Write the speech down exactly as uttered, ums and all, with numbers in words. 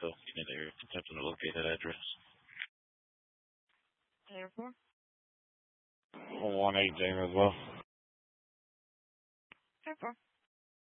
so you need to attempting to locate that address. Air four. one one eight James as well. Air four.